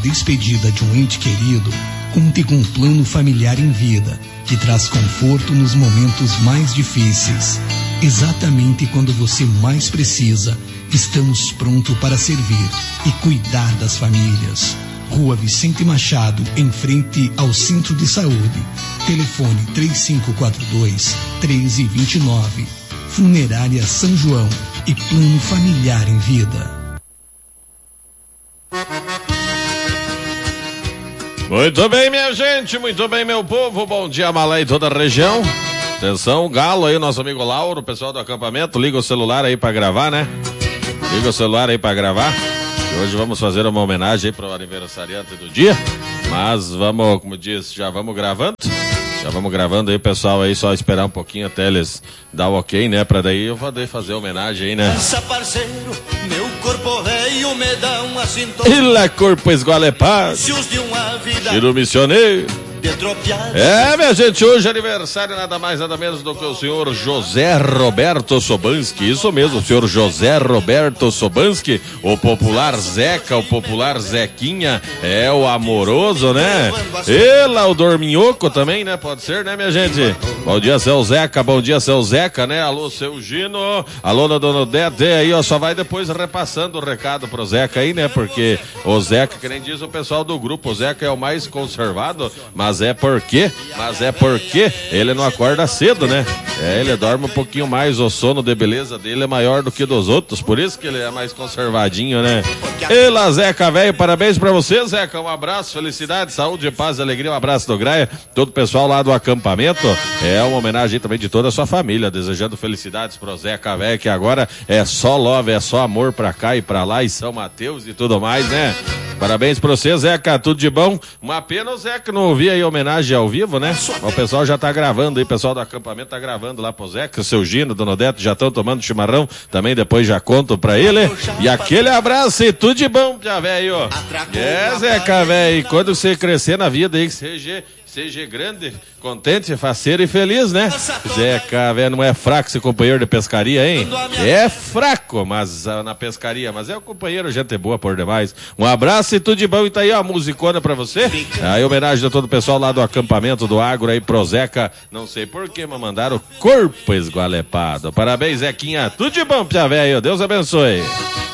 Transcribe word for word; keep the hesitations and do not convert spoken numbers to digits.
despedida de um ente querido, conte com um plano familiar em vida, que traz conforto nos momentos mais difíceis. Exatamente quando você mais precisa, estamos prontos para servir e cuidar das famílias. Rua Vicente Machado, em frente ao Centro de Saúde. Telefone três cinco quatro dois, um três dois nove. Funerária São João e plano familiar em vida. Muito bem, minha gente, muito bem, meu povo. Bom dia, Malé e toda a região. Atenção, Galo aí, nosso amigo Lauro, pessoal do acampamento. Liga o celular aí pra gravar, né? Liga o celular aí pra gravar. E hoje vamos fazer uma homenagem aí pro aniversariante do dia. Mas vamos, como diz, já vamos gravando. Já vamos gravando aí, pessoal, aí só esperar um pouquinho até eles dar o ok, né? Pra daí eu poder fazer homenagem aí, né? Parceiro, meu corpo veio me dá uma cintura. Ila corpo esgualepado, tiro missioneiro. É, minha gente, hoje é aniversário nada mais, nada menos do que o senhor José Roberto Sobanski. Isso mesmo, o senhor José Roberto Sobanski, o popular Zeca, o popular Zequinha, é o amoroso, né? Ela, o dorminhoco também, né? Pode ser, né, minha gente? Bom dia, seu Zeca, bom dia, seu Zeca, né? Alô, seu Gino, alô, dona Dete, aí, ó, só vai depois repassando o recado pro Zeca aí, né? Porque o Zeca, que nem diz o pessoal do grupo, o Zeca é o mais conservado, mas Mas é porque, mas é porque ele não acorda cedo, né? É, ele dorme um pouquinho mais, o sono de beleza dele é maior do que dos outros, por isso que ele é mais conservadinho, né? Ela, Zeca, velho, parabéns pra você, Zeca, um abraço, felicidade, saúde, paz e alegria, um abraço do Graia, todo o pessoal lá do acampamento, é uma homenagem também de toda a sua família, desejando felicidades pro Zeca, velho, que agora é só love, é só amor pra cá e pra lá, e São Mateus e tudo mais, né? Parabéns pra você, Zeca, tudo de bom. Uma pena o Zeca não ouvir aí homenagem ao vivo, né? O pessoal já tá gravando aí, o pessoal do acampamento tá gravando lá pro Zeca, o seu Gino, Dona Odete, já estão tomando chimarrão, também depois já conto pra ele. E aquele abraço e tudo de bom, já velho. É, Zeca, velho, quando você crescer na vida aí, que seja... Seja grande, contente, faceiro e feliz, né? Zeca, velho, não é fraco esse companheiro de pescaria, hein? É fraco, mas uh, na pescaria, mas é o companheiro, gente boa por demais. Um abraço e tudo de bom. E tá aí, ó, a musicona pra você. Aí, homenagem a todo o pessoal lá do acampamento do Agro aí pro Zeca. Não sei porquê, mas mandaram corpo esgualepado. Parabéns, Zequinha. Tudo de bom, pia velho. Deus abençoe.